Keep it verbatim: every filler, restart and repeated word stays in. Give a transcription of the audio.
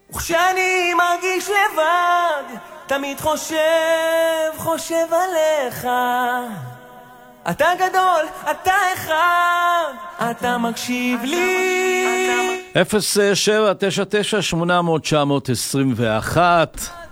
וכשאני מרגיש לבד, תמיד חושב, חושב עליך. אתה גדול, אתה אחד, אתה מקשיב לי. אפס שבע תשע תשע שמונה אפס אפס תשע אפס אחת